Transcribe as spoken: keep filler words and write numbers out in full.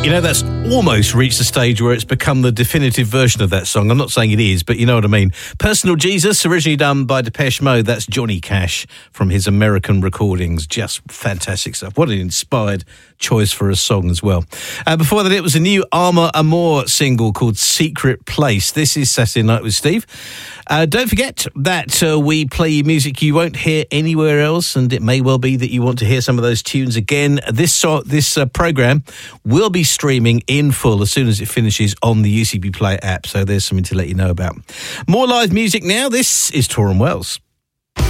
You know, that's almost reached the stage where it's become the definitive version of that song. I'm not saying it is, but you know what I mean. Personal Jesus, originally done by Depeche Mode. That's Johnny Cash from his American recordings. Just fantastic stuff. What an inspired choice for a song as well. Uh, before that, it was a new Armour Amor single called Secret Place. This is Saturday Night with Steve. Uh, don't forget that uh, we play music you won't hear anywhere else, and it may well be that you want to hear some of those tunes again. This so- this uh, programme will be streaming in full as soon as it finishes on the U C B Play app, so there's something to let you know about. More live music now. This is Torrin Wells.